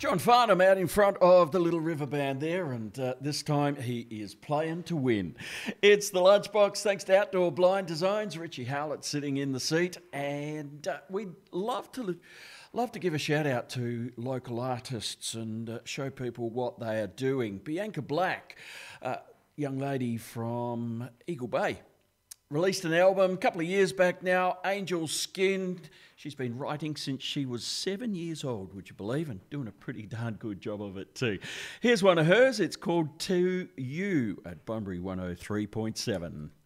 John Farnham out in front of the Little River Band there, and this time he is playing to win. It's the Lunchbox, thanks to Outdoor Blind Designs. Richie Howlett sitting in the seat, and we'd love to give a shout out to local artists and show people what they are doing. Bianca Black, young lady from Eagle Bay, released an album a couple of years back now, Angel Skin. She's been writing since she was 7 years old, would you believe, and doing a pretty darn good job of it too. Here's one of hers. It's called To You at Bunbury 103.7.